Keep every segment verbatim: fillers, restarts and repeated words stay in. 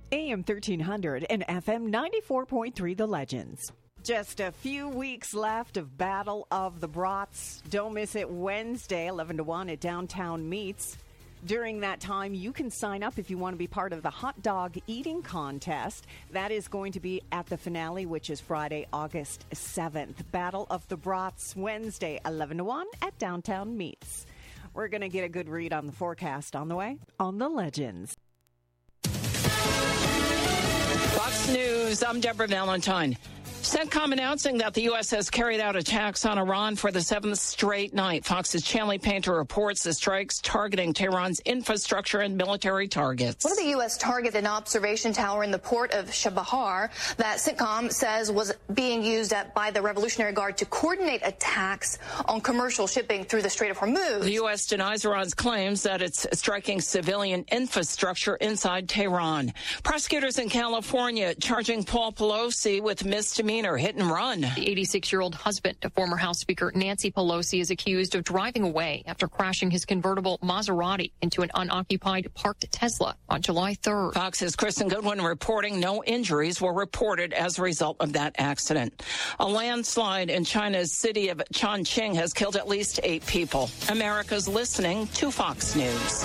A M thirteen hundred and F M ninety-four point three The Legends. Just a few weeks left of Battle of the Brats. Don't miss it Wednesday, eleven to one at Downtown Meats. During that time, you can sign up if you want to be part of the hot dog eating contest. That is going to be at the finale, which is Friday, August seventh. Battle of the Brats, Wednesday, eleven to one at Downtown Meats. We're going to get a good read on the forecast on the way on The Legends. Fox News, I'm Deborah Valentine. CENTCOM announcing that the U S has carried out attacks on Iran for the seventh straight night. Fox's Chanley Painter reports the strikes targeting Tehran's infrastructure and military targets. One of the U S targeted an observation tower in the port of Chabahar that CENTCOM says was being used at, by the Revolutionary Guard to coordinate attacks on commercial shipping through the Strait of Hormuz. The U S denies Iran's claims that it's striking civilian infrastructure inside Tehran. Prosecutors in California charging Paul Pelosi with misdemeanor hit and run. The eighty-six-year-old husband of former House Speaker Nancy Pelosi is accused of driving away after crashing his convertible Maserati into an unoccupied parked Tesla on July third. Fox's Kristen Goodwin reporting no injuries were reported as a result of that accident. A landslide in China's city of Chongqing has killed at least eight people. America's listening to Fox News.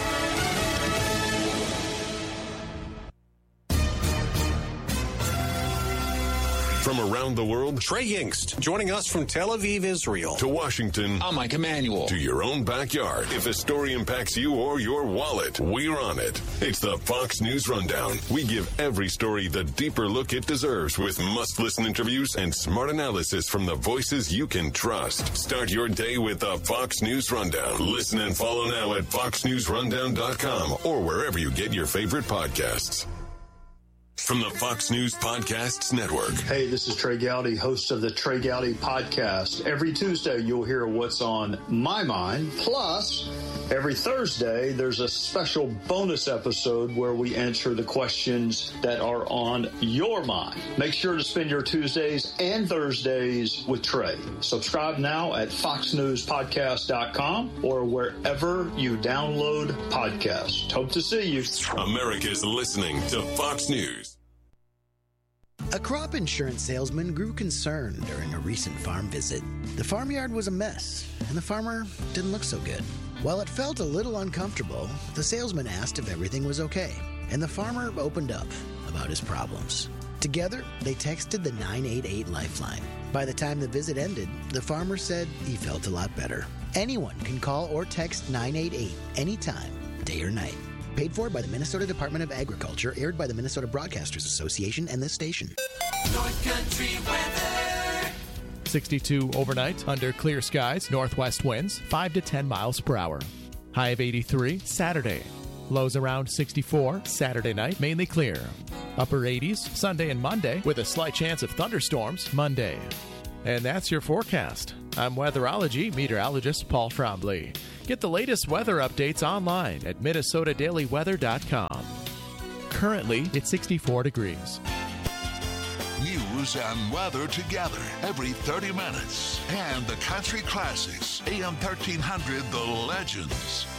From around the world, Trey Yingst, joining us from Tel Aviv, Israel. To Washington. I'm Mike Emanuel. To your own backyard. If a story impacts you or your wallet, we're on it. It's the Fox News Rundown. We give every story the deeper look it deserves with must-listen interviews and smart analysis from the voices you can trust. Start your day with the Fox News Rundown. Listen and follow now at fox news rundown dot com or wherever you get your favorite podcasts. From the Fox News Podcasts Network. Hey, this is Trey Gowdy, host of the Trey Gowdy Podcast. Every Tuesday, you'll hear what's on my mind. Plus, every Thursday, there's a special bonus episode where we answer the questions that are on your mind. Make sure to spend your Tuesdays and Thursdays with Trey. Subscribe now at fox news podcast dot com or wherever you download podcasts. Hope to see you. America's listening to Fox News. A crop insurance salesman grew concerned during a recent farm visit. The farmyard was a mess, and the farmer didn't look so good. While it felt a little uncomfortable, the salesman asked if everything was okay, and the farmer opened up about his problems. Together, they texted the nine eight eight Lifeline. By the time the visit ended, the farmer said he felt a lot better. Anyone can call or text nine eight eight anytime, day or night. Paid for by the Minnesota Department of Agriculture, aired by the Minnesota Broadcasters Association and this station. North Country weather. sixty-two overnight under clear skies, northwest winds, five to ten miles per hour. High of eighty-three Saturday. Lows around sixty-four Saturday night, mainly clear. Upper eighties Sunday and Monday with a slight chance of thunderstorms Monday. And that's your forecast. I'm weatherology meteorologist Paul Trombley. Get the latest weather updates online at minnesota daily weather dot com. Currently, it's sixty-four degrees. News and weather together every thirty minutes. And the country classics, A M thirteen hundred, The Legends.